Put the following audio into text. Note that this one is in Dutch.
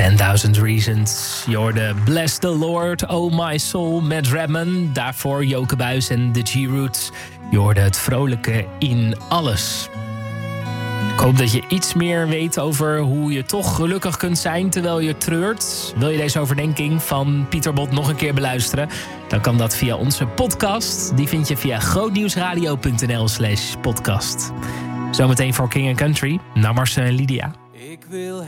10,000 Reasons. Je hoorde Bless the Lord, Oh My Soul, Matt Redman. Daarvoor Joke Buijs en de G-Roots. Je hoorde het vrolijke in alles. Ik hoop dat je iets meer weet over hoe je toch gelukkig kunt zijn terwijl je treurt. Wil je deze overdenking van Pieter Bot nog een keer beluisteren? Dan kan dat via onze podcast. Die vind je via grootnieuwsradio.nl/podcast. Zometeen voor King & Country, naar Marcel en Lydia. Ik wil